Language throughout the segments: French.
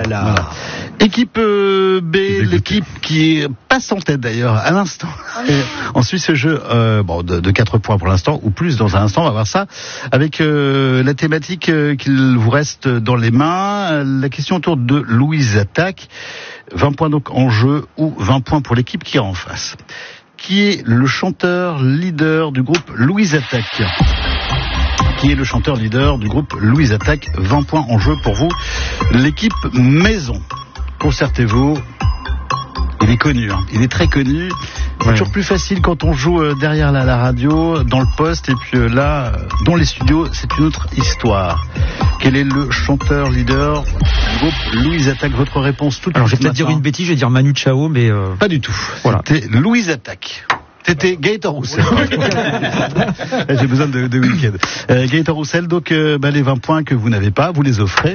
Voilà. Équipe B, l'équipe qui passe en tête d'ailleurs à l'instant. On suit ce jeu de 4 points pour l'instant, ou plus dans un instant, on va voir ça, avec la thématique qu'il vous reste dans les mains. La question autour de Louise Attaque. 20 points donc en jeu, ou 20 points pour l'équipe qui est en face. Qui est le chanteur leader du groupe Louise Attaque? Qui est le chanteur leader du groupe Louise Attaque? 20 points en jeu pour vous. L'équipe maison. Concertez-vous. Il est connu, hein. Il est très connu. C'est toujours plus facile quand on joue derrière la radio, dans le poste, et puis là, dans les studios, c'est une autre histoire. Quel est le chanteur leader du groupe Louise Attaque? Votre réponse tout de suite. Alors, je vais peut-être dire une bêtise, je vais dire Manu Chao, mais... Pas du tout. Voilà. C'était Louise Attaque. C'était Gaëtan Roussel. J'ai besoin de week-end. Gaëtan Roussel, donc les 20 points que vous n'avez pas, vous les offrez.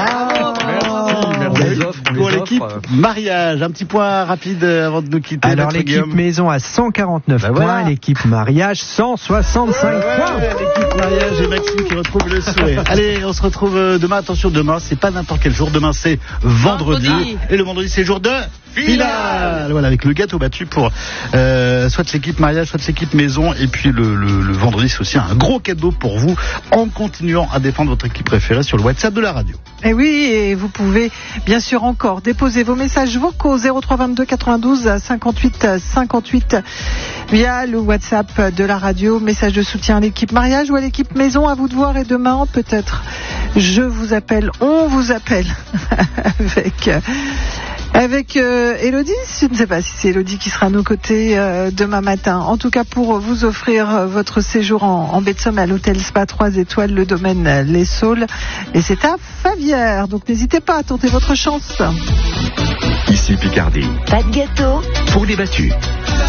Pour l'équipe mariage, un petit point rapide avant de nous quitter. Alors l'équipe maison a 149 points, voilà. L'équipe mariage 165 points. L'équipe mariage et Maxime qui retrouve le sourire. Allez, on se retrouve demain. Attention, demain c'est pas n'importe quel jour. Demain c'est vendredi. Et le vendredi c'est jour de finale. Voilà, avec le gâteau battu pour soit l'équipe mariage, soit l'équipe maison. Et puis le vendredi c'est aussi un gros cadeau pour vous en continuant à défendre votre équipe préférée sur le WhatsApp de la radio. Et oui, et vous pouvez bien sûr encore déposer vos messages vocaux 03 22 92 58 58 via le WhatsApp de la radio. Message de soutien à l'équipe mariage ou à l'équipe maison, à vous de voir. Et demain peut-être on vous appelle avec Élodie. Je ne sais pas si c'est Élodie qui sera à nos côtés demain matin. En tout cas, pour vous offrir votre séjour en baie de Somme à l'hôtel Spa 3 étoiles, le domaine Les Saules. Et c'est à Favières. Donc n'hésitez pas à tenter votre chance. Ici Picardie. Pas de gâteau Pour les battus.